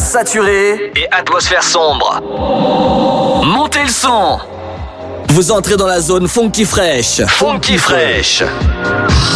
saturé et atmosphère sombre. Montez le son. Vous entrez dans la zone Funky Fresh. Funky Fresh.